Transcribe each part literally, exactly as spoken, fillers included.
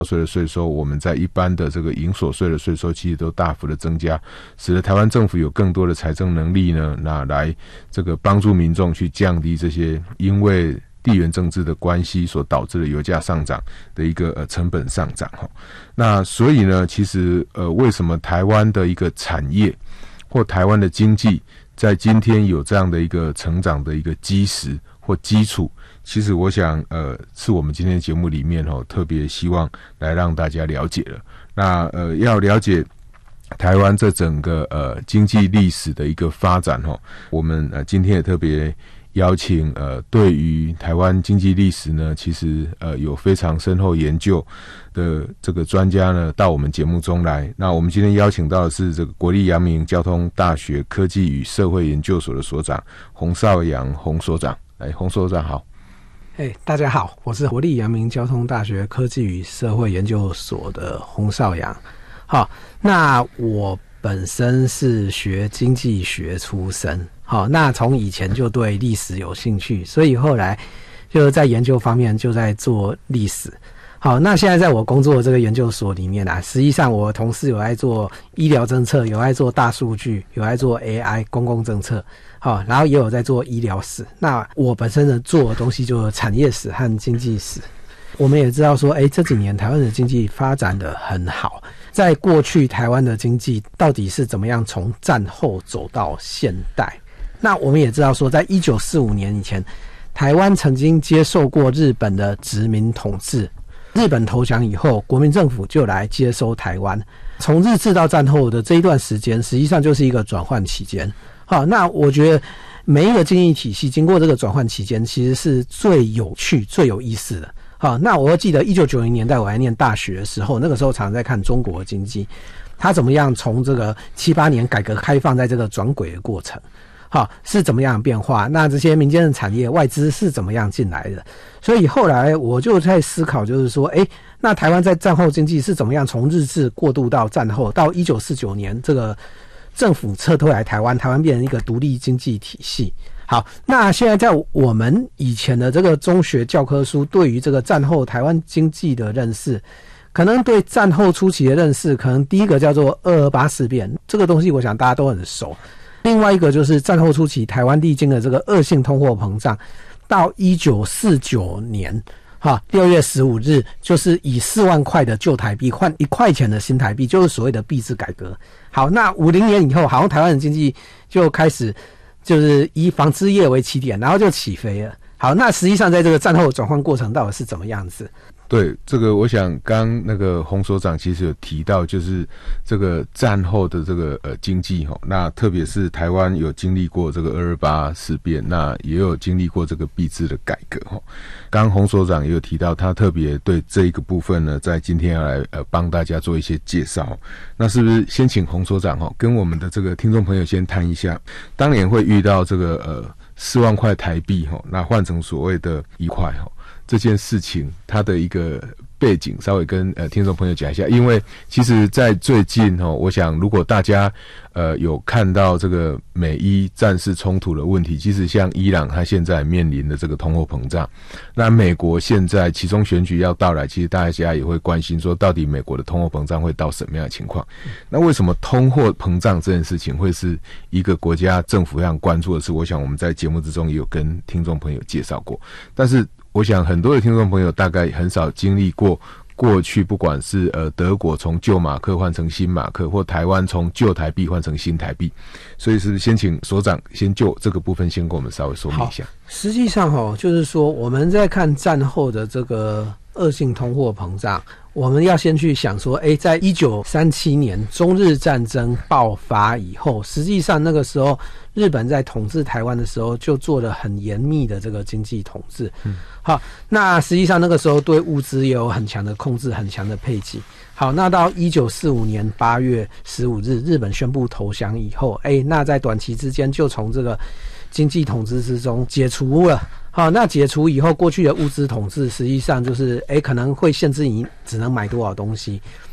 税的税收，我们在一般的这个营所税的税收其实都大幅的增加，使得台湾政府有更多的财政能力呢，那来这个帮助民众去降低这些因为地缘政治的关系所导致的油价上涨的一个呃成本上涨哈。那所以呢，其实呃为什么台湾的一个产业或台湾的经济在今天有这样的一个成长的一个基石或基础，其实我想呃是我们今天的节目里面哦特别希望来让大家了解了。那呃要了解台湾这整个呃经济历史的一个发展哦，我们呃今天也特别邀请呃对于台湾经济历史呢，其实呃有非常深厚研究的这个专家呢到我们节目中来。那我们今天邀请到的是这个国立阳明交通大学科技与社会研究所的所长洪绍扬洪所长。来，洪所长好。 Hey, 大家好，我是国立阳明交通大学科技与社会研究所的洪绍扬。好，那我本身是学经济学出身，好，那从以前就对历史有兴趣，所以后来就在研究方面就在做历史。好，那现在在我工作的这个研究所里面啊，实际上我同事有在做医疗政策，有在做大数据，有在做 A I 公共政策，好，然后也有在做医疗史。那我本身的做的东西就是产业史和经济史。我们也知道说，哎，这几年台湾的经济发展得很好。在过去台湾的经济到底是怎么样从战后走到现代？那我们也知道说，在一九四五年以前，台湾曾经接受过日本的殖民统治。日本投降以后，国民政府就来接收台湾。从日治到战后的这一段时间，实际上就是一个转换期间。好，那我觉得每一个经济体系经过这个转换期间，其实是最有趣、最有意思的。好，那我记得一九九零年代我还念大学的时候，那个时候常常在看中国的经济，它怎么样从这个七八年改革开放在这个转轨的过程。好，是怎么样的变化？那这些民间的产业外资是怎么样进来的？所以后来我就在思考，就是说，诶，那台湾在战后经济是怎么样从日治过渡到战后，到一九四九年这个政府撤退来台湾，台湾变成一个独立经济体系。好，那现在在我们以前的这个中学教科书对于这个战后台湾经济的认识，可能对战后初期的认识，可能第一个叫做二二八事变，这个东西我想大家都很熟。另外一个就是战后初期台湾历经的这个恶性通货膨胀，到一九四九年哈六月十五日，就是以四万块的旧台币换一块钱的新台币，就是所谓的币制改革。好，那五零年以后，好像台湾的经济就开始就是以纺织业为起点，然后就起飞了。好，那实际上在这个战后转换过程到底是怎么样子？ 对，这个我想刚那个洪所长其实有提到，就是这个战后的这个呃经济齁，那特别是台湾有经历过这个二二八事变，那也有经历过这个币制的改革齁。刚刚洪所长也有提到，他特别对这一个部分呢，在今天要来呃帮大家做一些介绍。那是不是先请洪所长齁跟我们的这个听众朋友先谈一下，当年会遇到这个呃四万块台币齁，那换成所谓的一块齁。这件事情它的一个背景稍微跟呃听众朋友讲一下，因为其实在最近齁，我想如果大家呃有看到这个美伊战事冲突的问题，其实像伊朗它现在面临的这个通货膨胀，那美国现在其中选举要到来，其实大家也会关心说到底美国的通货膨胀会到什么样的情况。那为什么通货膨胀这件事情会是一个国家政府非常关注的事，我想我们在节目之中也有跟听众朋友介绍过，但是我想很多的听众朋友大概很少经历过过去不管是呃德国从旧马克换成新马克，或台湾从旧台币换成新台币，所以是不是先请所长先就这个部分先跟我们稍微说明一下。 实际上齁，就是说我们在看战后的这个恶性通货膨胀，我们要先去想说，诶，在一九三七年中日战争爆发以后，实际上那个时候日本在统治台湾的时候就做了很严密的这个经济统治。嗯，好，那实际上那个时候对物资也有很强的控制，很强的配给。好，那到一九四五年八月十五日，日本宣布投降以后，诶，那在短期之间就从这个经济统治之中解除了。好，那解除以后，过去的物资统治实际上就是，诶，可能会限制你只能买多少东西。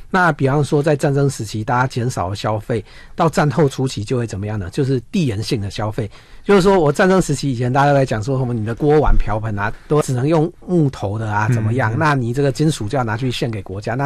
那比方说在战争时期大家减少了消费，到战后初期就会怎么样呢？就是递延性的消费，就是说我战争时期以前大家都在讲说什么你的锅碗瓢盆啊都只能用木头的啊怎么样，嗯嗯，那你这个金属就要拿去献给国家，那